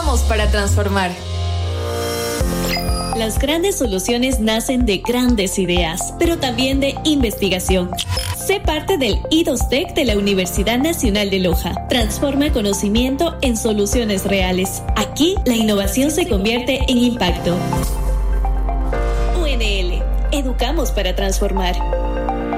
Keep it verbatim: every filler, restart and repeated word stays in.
Educamos para transformar. Las grandes soluciones nacen de grandes ideas, pero también de investigación. Sé parte del I dos T E C de la Universidad Nacional de Loja. Transforma conocimiento en soluciones reales. Aquí, la innovación se convierte en impacto. U N L. Educamos para transformar.